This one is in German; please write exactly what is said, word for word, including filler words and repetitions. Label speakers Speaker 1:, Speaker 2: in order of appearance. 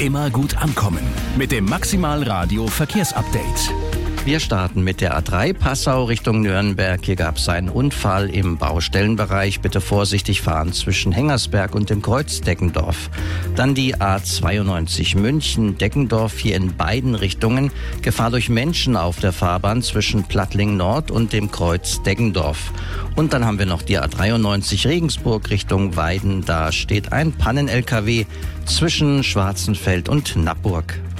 Speaker 1: Immer gut ankommen mit dem Maximalradio Verkehrsupdate.
Speaker 2: Wir starten mit der A drei Passau Richtung Nürnberg. Hier gab es einen Unfall im Baustellenbereich. Bitte vorsichtig fahren zwischen Hengersberg und dem Kreuz Deggendorf. Dann die A zweiundneunzig München Deggendorf, hier in beiden Richtungen. Gefahr durch Menschen auf der Fahrbahn zwischen Plattling Nord und dem Kreuz Deggendorf. Und dann haben wir noch die A dreiundneunzig Regensburg Richtung Weiden. Da steht ein Pannen-L K W zwischen Schwarzenfeld und Nappburg.